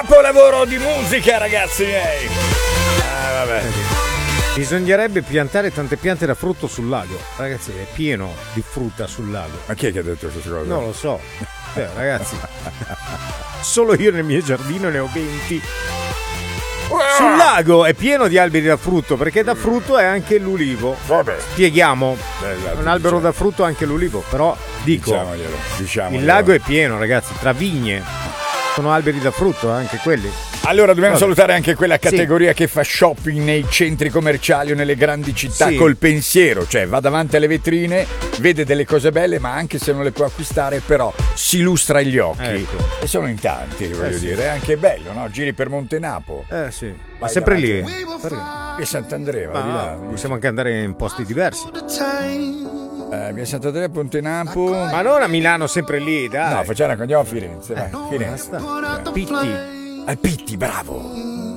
Capolavoro di musica, ragazzi miei. Vabbè. Bisognerebbe piantare tante piante da frutto sul lago. Ragazzi, è pieno di frutta sul lago. Ma chi è che ha detto questa cosa? Non lo so. Ragazzi, solo io nel mio giardino ne ho 20. Sul lago è pieno di alberi da frutto, perché da frutto è anche l'ulivo. Vabbè. Spieghiamo. Un albero diciamo. da frutto è anche l'ulivo. Però dico, diciamoglielo. il lago è pieno, ragazzi, tra vigne. Sono alberi da frutto, anche quelli. Allora dobbiamo salutare anche quella categoria che fa shopping nei centri commerciali o nelle grandi città col pensiero, cioè va davanti alle vetrine, vede delle cose belle, ma anche se non le può acquistare, però si lustra gli occhi. Ecco. E sono in tanti, voglio dire, è anche bello, no? Giri per Montenapo. Sì. Ma sempre lì. E Sant'Andrea, va di là. Possiamo anche andare in posti diversi. Via Sant'Andrea, Pontenapo. Ma non a Milano, sempre lì, dai. No, andiamo a Firenze, vai. Firenze. Pitti. Pitti, bravo.